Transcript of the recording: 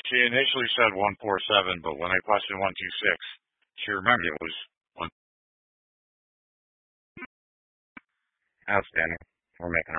She initially said 147, but when I questioned 126, she remembered it was one. Outstanding. We're making